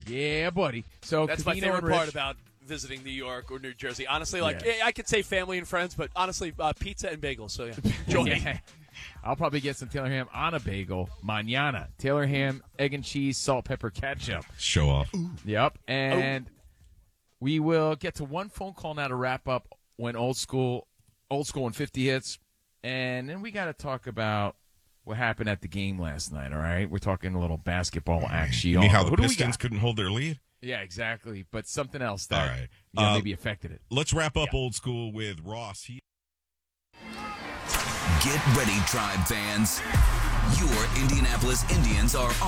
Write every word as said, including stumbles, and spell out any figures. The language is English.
Yeah, buddy. So That's my Covino favorite and Rich, part about visiting New York or New Jersey. Honestly, like Yeah. eh, I could say family and friends, but honestly, uh, pizza and bagels. So yeah, join me. Yeah. I'll probably get some Taylor ham on a bagel. Mañana. Taylor ham, egg and cheese, salt, pepper, ketchup. Show off. Yep. And we will get to one phone call now to wrap up when old school, old school and fifty hits. And then we got to talk about what happened at the game last night, all right? We're talking a little basketball action. You mean how the Who do we Pistons got? couldn't hold their lead? Yeah, exactly. But something else that All right. you know, Uh, maybe affected it. Let's wrap up Yeah. old school with Ross. He- Get ready, Tribe fans. Your Indianapolis Indians are